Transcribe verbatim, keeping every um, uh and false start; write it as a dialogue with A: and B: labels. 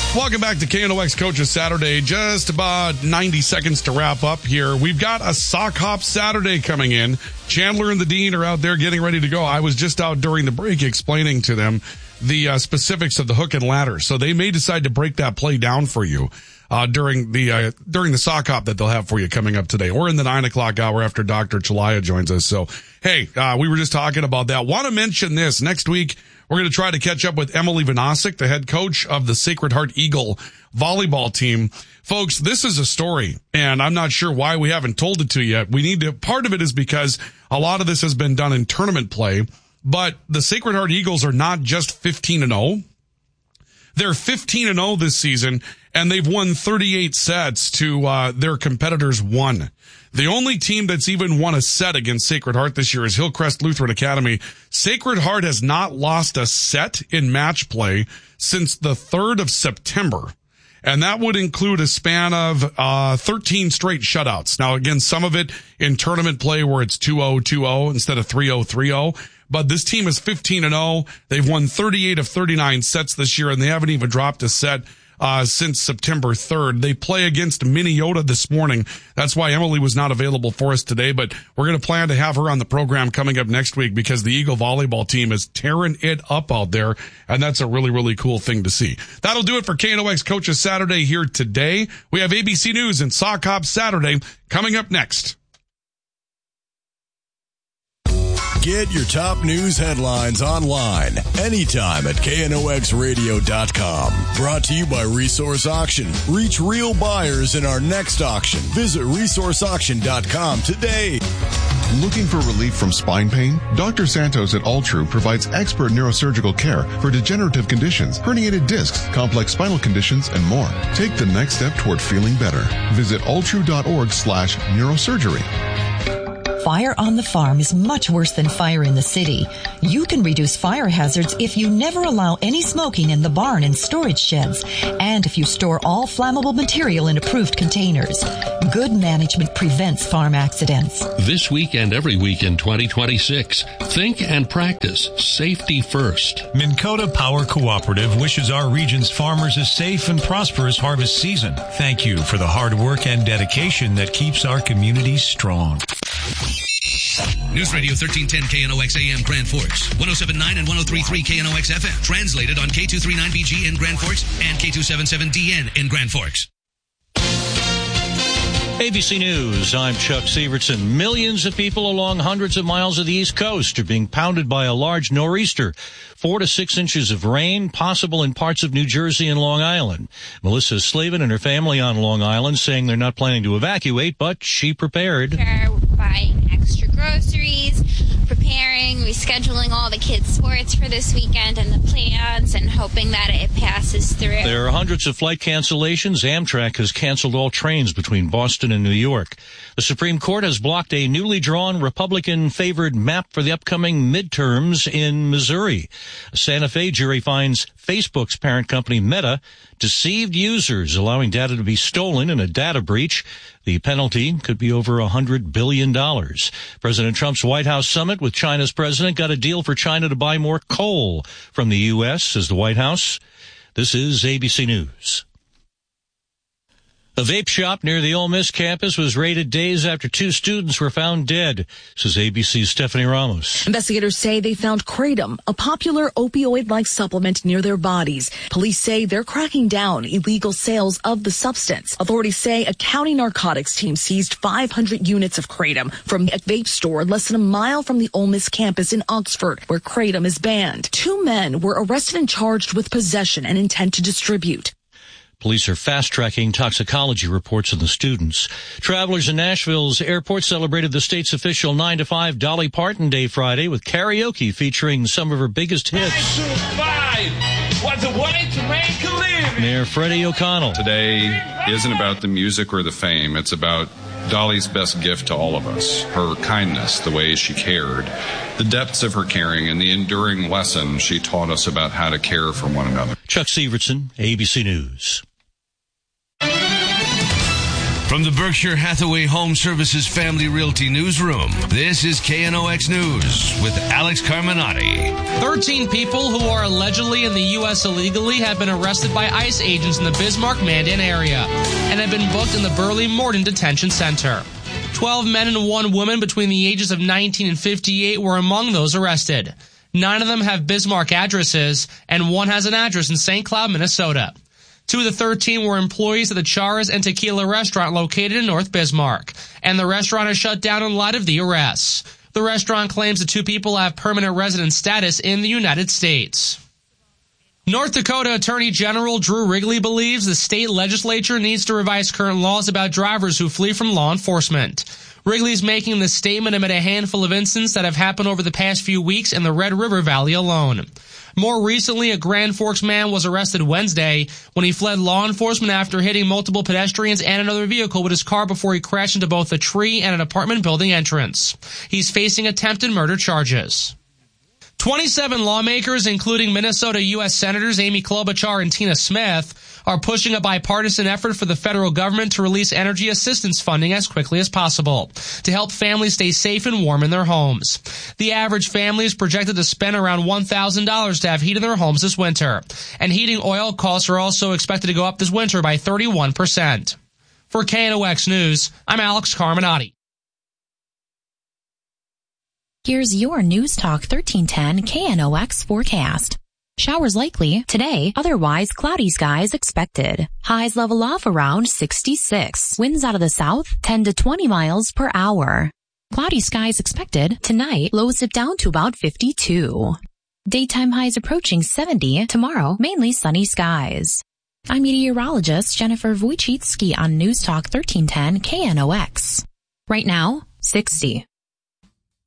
A: Welcome back to K N O X Coaches Saturday. Just about ninety seconds to wrap up here. We've got a sock hop Saturday coming in. Chandler and the Dean are out there getting ready to go. I was just out during the break explaining to them the uh, specifics of the hook and ladder. So they may decide to break that play down for you uh, during the uh, during the sock hop that they'll have for you coming up today, or in the nine o'clock hour after Doctor Chalaya joins us. So, hey, uh, we were just talking about that. Want to mention this. Next week, we're going to try to catch up with Emily Vanosic, the head coach of the Sacred Heart Eagle volleyball team. Folks, this is a story, and I'm not sure why we haven't told it to you yet. We need to, part of it is because a lot of this has been done in tournament play, but the Sacred Heart Eagles are not just fifteen and oh. They're fifteen and oh this season, and they've won thirty-eight sets to uh their competitors' one. The only team that's even won a set against Sacred Heart this year is Hillcrest Lutheran Academy. Sacred Heart has not lost a set in match play since the third of September. And that would include a span of uh thirteen straight shutouts. Now, again, some of it in tournament play where it's two oh, two oh instead of three oh, three oh. But this team is fifteen and oh. They've won thirty-eight of thirty-nine sets this year, and they haven't even dropped a set Uh, since September third. They play against Minneota this morning. That's why Emily was not available for us today, but we're going to plan to have her on the program coming up next week because the Eagle volleyball team is tearing it up out there, and that's a really, really cool thing to see. That'll do it for K N O X Coaches Saturday here today. We have A B C News and Sock Hop Saturday coming up next.
B: Get your top news headlines online anytime at K N O X radio dot com. Brought to you by Resource Auction. Reach real buyers in our next auction. Visit resource auction dot com today.
C: Looking for relief from spine pain? Doctor Santos at Altru provides expert neurosurgical care for degenerative conditions, herniated discs, complex spinal conditions, and more. Take the next step toward feeling better. Visit altru dot org slash neurosurgery.
D: Fire on the farm is much worse than fire in the city. You can reduce fire hazards if you never allow any smoking in the barn and storage sheds, and if you store all flammable material in approved containers. Good management prevents farm accidents.
E: This week and every week in twenty twenty-six, think and practice safety first.
F: Minn Kota Power Cooperative wishes our region's farmers a safe and prosperous harvest season. Thank you for the hard work and dedication that keeps our communities strong.
G: News Radio thirteen ten K N O X A M Grand Forks, one oh seven point nine and one oh three point three K N O X F M. Translated on K two thirty-nine B G in Grand Forks and K two seventy-seven D N in Grand Forks.
H: A B C News, I'm Chuck Sievertson. Millions of people along hundreds of miles of the East Coast are being pounded by a large nor'easter. Four to six inches of rain, possible in parts of New Jersey and Long Island. Melissa Slavin and her family on Long Island saying they're not planning to evacuate, but she prepared.
I: Buying extra groceries, preparing, rescheduling all the kids' sports for this weekend and the plans, and hoping that it passes through.
H: There are hundreds of flight cancellations. Amtrak has canceled all trains between Boston and New York. The Supreme Court has blocked a newly drawn Republican-favored map for the upcoming midterms in Missouri. A Santa Fe jury finds Facebook's parent company Meta deceived users, allowing data to be stolen in a data breach. The penalty could be over one hundred billion dollars. President Trump's White House summit with China's president got a deal for China to buy more coal from the U S, says the White House. This is A B C News. A vape shop near the Ole Miss campus was raided days after two students were found dead, says A B C's Stephanie Ramos.
J: Investigators say they found Kratom, a popular opioid-like supplement, near their bodies. Police say they're cracking down illegal sales of the substance. Authorities say a county narcotics team seized five hundred units of Kratom from a vape store less than a mile from the Ole Miss campus in Oxford, where Kratom is banned. Two men were arrested and charged with possession and intent to distribute.
H: Police are fast-tracking toxicology reports of the students. Travelers in Nashville's airport celebrated the state's official nine to five Dolly Parton Day Friday with karaoke featuring some of her biggest hits.
K: nine to five was a way to make a living.
H: Mayor Freddie O'Connell.
L: Today isn't about the music or the fame. It's about Dolly's best gift to all of us, her kindness, the way she cared, the depths of her caring, and the enduring lesson she taught us about how to care for one another.
H: Chuck Sievertson, A B C News.
M: From the Berkshire Hathaway Home Services Family Realty Newsroom, this is K N O X News with Alex Carminati.
N: thirteen people who are allegedly in the U S illegally have been arrested by ICE agents in the Bismarck-Mandan area and have been booked in the Burley-Morden Detention Center. twelve men and one woman between the ages of nineteen and fifty-eight were among those arrested. Nine of them have Bismarck addresses, and one has an address in Saint Cloud, Minnesota. Two of the thirteen were employees of the Charas and Tequila restaurant located in North Bismarck, and the restaurant is shut down in light of the arrests. The restaurant claims the two people have permanent resident status in the United States. North Dakota Attorney General Drew Wrigley believes the state legislature needs to revise current laws about drivers who flee from law enforcement. Wrigley's making this statement amid a handful of incidents that have happened over the past few weeks in the Red River Valley alone. More recently, a Grand Forks man was arrested Wednesday when he fled law enforcement after hitting multiple pedestrians and another vehicle with his car before he crashed into both a tree and an apartment building entrance. He's facing attempted murder charges. twenty-seven lawmakers, including Minnesota U S Senators Amy Klobuchar and Tina Smith, are pushing a bipartisan effort for the federal government to release energy assistance funding as quickly as possible to help families stay safe and warm in their homes. The average family is projected to spend around one thousand dollars to have heat in their homes this winter, and heating oil costs are also expected to go up this winter by thirty-one percent. For K N O X News, I'm Alex Carminati.
O: Here's your News Talk thirteen ten K N O X forecast. Showers likely today, otherwise cloudy skies expected. Highs level off around sixty-six. Winds out of the south, ten to twenty miles per hour. Cloudy skies expected tonight, lows dip down to about fifty-two. Daytime highs approaching seventy. Tomorrow, mainly sunny skies. I'm meteorologist Jennifer Wojcicki on News Talk thirteen ten K N O X. Right now, sixty.